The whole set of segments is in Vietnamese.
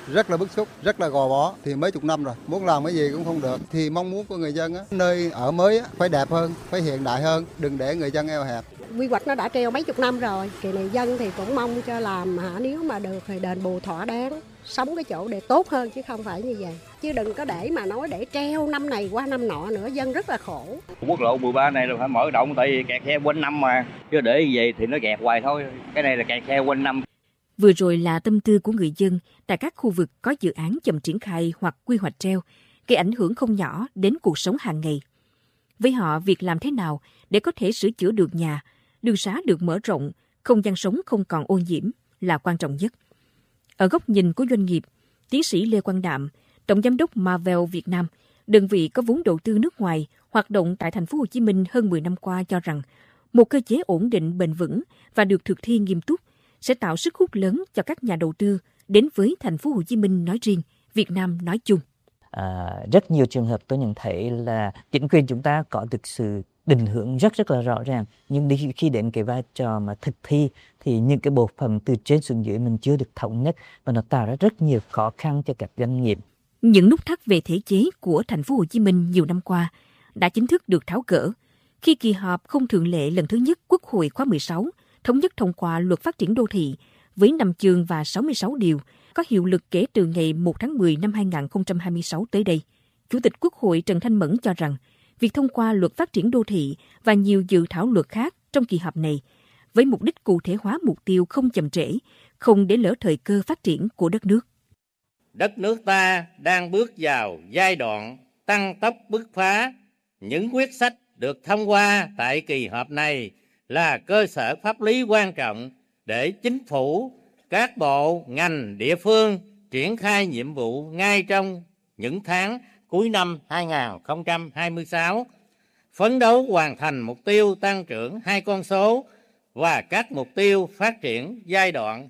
rất là bức xúc, rất là gò bó. Thì mấy chục năm rồi, muốn làm cái gì cũng không được. Thì mong muốn của người dân á, nơi ở mới á, phải đẹp hơn, phải hiện đại hơn, đừng để người dân eo hẹp. Quy hoạch nó đã treo mấy chục năm rồi, kỳ này dân thì cũng mong cho làm nếu mà được thì đền bù thỏa đáng, sống cái chỗ để tốt hơn chứ không phải như vậy. Chứ đừng có để mà nói để treo năm này qua năm nọ nữa, dân rất là khổ. Quốc lộ 13 này là phải mở rộng tại vì kẹt xe quanh năm mà, chứ để như vậy thì nó kẹt hoài thôi. Cái này là kẹt xe quanh năm. Vừa rồi là tâm tư của người dân tại các khu vực có dự án chậm triển khai hoặc quy hoạch treo, gây ảnh hưởng không nhỏ đến cuộc sống hàng ngày. Với họ, việc làm thế nào để có thể sửa chữa được nhà, đường xá được mở rộng, không gian sống không còn ô nhiễm là quan trọng nhất. Ở góc nhìn của doanh nghiệp, tiến sĩ Lê Quang Đạm, Tổng giám đốc Marvel Việt Nam, đơn vị có vốn đầu tư nước ngoài hoạt động tại thành phố Hồ Chí Minh hơn 10 năm qua cho rằng, một cơ chế ổn định bền vững và được thực thi nghiêm túc sẽ tạo sức hút lớn cho các nhà đầu tư đến với thành phố Hồ Chí Minh nói riêng, Việt Nam nói chung. Rất nhiều trường hợp tôi nhận thấy là chính quyền chúng ta có thực sự định hướng rất là rõ ràng, nhưng khi đến cái vai trò mà thực thi thì những cái bộ phận từ trên xuống dưới mình chưa được thống nhất và nó tạo ra rất nhiều khó khăn cho các doanh nghiệp. Những nút thắt về thể chế của thành phố Hồ Chí Minh nhiều năm qua đã chính thức được tháo gỡ khi kỳ họp không thường lệ lần thứ nhất Quốc hội khóa 16 thống nhất thông qua luật phát triển đô thị với 5 chương và 66 điều có hiệu lực kể từ ngày 1 tháng 10 năm 2026 tới đây. Chủ tịch Quốc hội Trần Thanh Mẫn cho rằng, việc thông qua luật phát triển đô thị và nhiều dự thảo luật khác trong kỳ họp này với mục đích cụ thể hóa mục tiêu không chậm trễ, không để lỡ thời cơ phát triển của đất nước. Đất nước ta đang bước vào giai đoạn tăng tốc bứt phá. Những quyết sách được thông qua tại kỳ họp này là cơ sở pháp lý quan trọng để chính phủ, các bộ, ngành, địa phương triển khai nhiệm vụ ngay trong những tháng cuối năm 2026, phấn đấu hoàn thành mục tiêu tăng trưởng 2 con số và các mục tiêu phát triển giai đoạn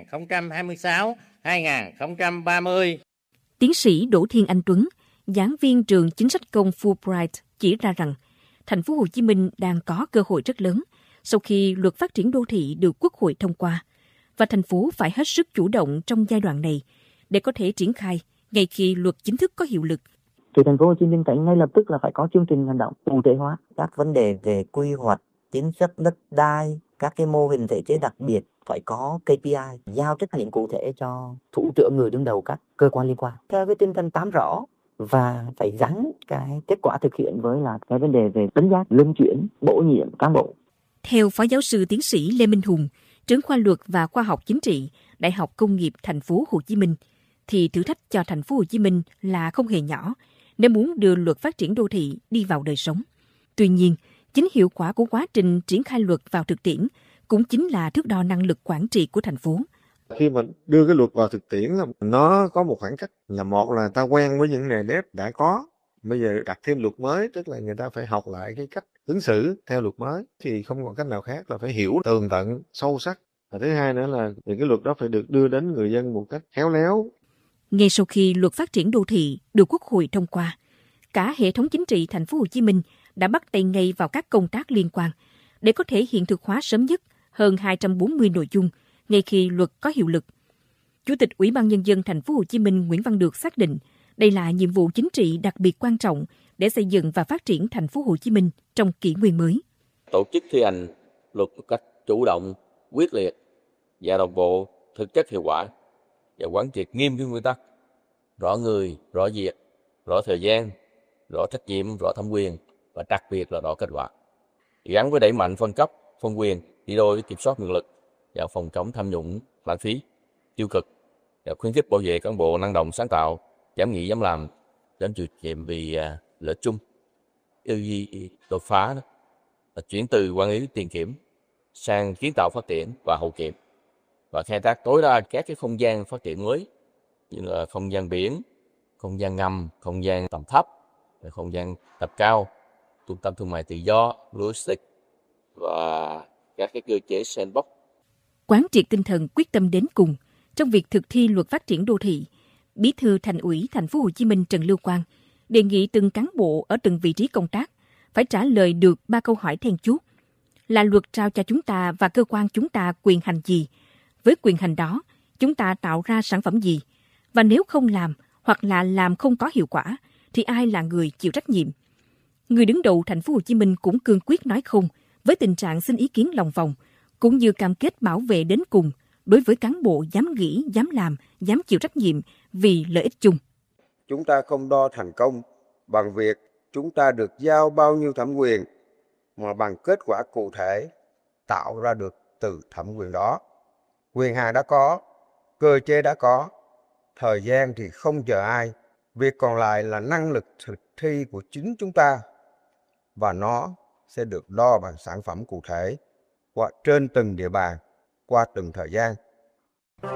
2026-2030. Tiến sĩ Đỗ Thiên Anh Tuấn, giảng viên trường chính sách công Fulbright chỉ ra rằng, thành phố Hồ Chí Minh đang có cơ hội rất lớn sau khi luật phát triển đô thị được Quốc hội thông qua, và thành phố phải hết sức chủ động trong giai đoạn này để có thể triển khai ngay khi luật chính thức có hiệu lực. Thì thành phố Hồ Chí Minh phải ngay lập tức là phải có chương trình hành động cụ thể hóa các vấn đề về quy hoạch, chính sách đất đai, các cái mô hình thể chế đặc biệt, phải có KPI, giao trách nhiệm cụ thể cho thủ trưởng, người đứng đầu các cơ quan liên quan theo cái tinh thần 8 rõ, và phải gắn cái kết quả thực hiện với là cái vấn đề về đánh giá, luân chuyển, bổ nhiệm cán bộ. Theo Phó Giáo sư Tiến sĩ Lê Minh Hùng, trưởng khoa luật và khoa học chính trị, Đại học Công nghiệp Thành phố Hồ Chí Minh, thì thử thách cho Thành phố Hồ Chí Minh là không hề nhỏ nếu muốn đưa luật phát triển đô thị đi vào đời sống. Tuy nhiên, chính hiệu quả của quá trình triển khai luật vào thực tiễn cũng chính là thước đo năng lực quản trị của thành phố. Khi mà đưa cái luật vào thực tiễn, nó có một khoảng cách là một là ta quen với những nề nếp đã có, bây giờ đặt thêm luật mới, tức là người ta phải học lại cái cách ứng xử theo luật mới, thì không còn cách nào khác là phải hiểu tường tận, sâu sắc. Và thứ hai nữa là thì cái luật đó phải được đưa đến người dân một cách khéo léo. Ngay sau khi luật phát triển đô thị được Quốc hội thông qua, cả hệ thống chính trị thành phố Hồ Chí Minh đã bắt tay ngay vào các công tác liên quan để có thể hiện thực hóa sớm nhất hơn 240 nội dung ngay khi luật có hiệu lực. Chủ tịch Ủy ban Nhân dân thành phố Hồ Chí Minh Nguyễn Văn Được xác định đây là nhiệm vụ chính trị đặc biệt quan trọng để xây dựng và phát triển thành phố Hồ Chí Minh trong kỷ nguyên mới. Tổ chức thi hành luật một cách chủ động, quyết liệt và đồng bộ, thực chất hiệu quả, và quán triệt nghiêm cái nguyên tắc rõ người, rõ việc, rõ thời gian, rõ trách nhiệm, rõ thẩm quyền và đặc biệt là rõ kết quả. Gắn với đẩy mạnh phân cấp, phân quyền, đi đôi với kiểm soát nguồn lực và phòng chống tham nhũng, lãng phí, tiêu cực, và khuyến khích bảo vệ cán bộ năng động, sáng tạo, dám nghĩ dám làm, dám chịu trách nhiệm vì lợi ích chung. Đột phá đó là chuyển từ quản lý tiền kiểm sang kiến tạo phát triển và hậu kiểm, và khai thác tối đa các cái không gian phát triển mới như là không gian biển, không gian ngầm, không gian tầm thấp, không gian tầm cao, trung tâm thương mại tự do, logistics và các cái cơ chế sandbox. Quán triệt tinh thần quyết tâm đến cùng trong việc thực thi luật phát triển đô thị, Bí thư Thành ủy Thành phố Hồ Chí Minh Trần Lưu Quang đề nghị từng cán bộ ở từng vị trí công tác phải trả lời được 3 câu hỏi then chốt là luật trao cho chúng ta và cơ quan chúng ta quyền hành gì, với quyền hành đó chúng ta tạo ra sản phẩm gì, Và nếu không làm hoặc là làm không có hiệu quả thì ai là người chịu trách nhiệm? Người đứng đầu thành phố Hồ Chí Minh cũng cương quyết nói không với tình trạng xin ý kiến lòng vòng, cũng như cam kết bảo vệ đến cùng đối với cán bộ dám nghĩ, dám làm, dám chịu trách nhiệm vì lợi ích chung. Chúng ta không đo thành công bằng việc chúng ta được giao bao nhiêu thẩm quyền, mà bằng kết quả cụ thể tạo ra được từ thẩm quyền đó. Quyền hạn đã có, cơ chế đã có, thời gian thì không chờ ai. Việc còn lại là năng lực thực thi của chính chúng ta, và nó sẽ được đo bằng sản phẩm cụ thể qua trên từng địa bàn, qua từng thời gian.